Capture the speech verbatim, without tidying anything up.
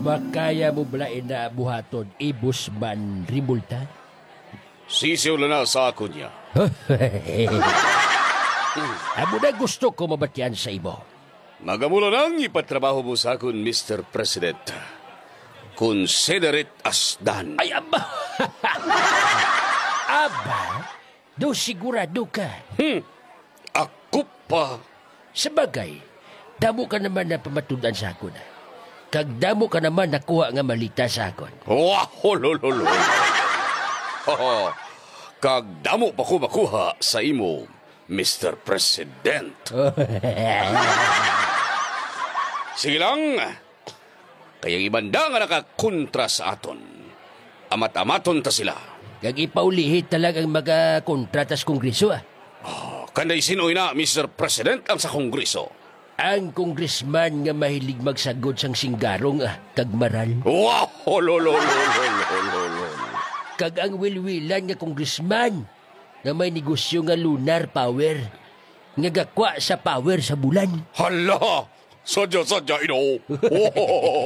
Makaya mo balain na buhaton ibus man rimulta? Sisiw na na sa ako niya. Amo na gusto ko mabatyan sa imo. Magamula nang ipatrabaho mo sa akon, Mister President. Consider it as done. Ay, aba! Aba? Do sigurado ka? Hmm. Ako pa. Sabagay, damo ka naman na pamatudan sa akon. Kag damo ka naman nakuha nga malita sa akon. Wow, lololo. Oh, kag damo pa ko makuha sa imo, Mister President. Sige lang. Kayang ibanda nga nakakontra sa aton. Amat-amaton ta sila. Kag ipaulihit talagang magakontrata sa Kongreso ah. Oh, kanday sinoy na, Mister President, ang sa Kongreso. Ang congressman nga mahilig magsagod sang singgarong ah, kag maral. Wow, lololo. Kag ang wilwilan nga congressman nga may negosyo nga lunar power. Nga gakwa sa power sa bulan. Hala! Sadya-sadya, ino!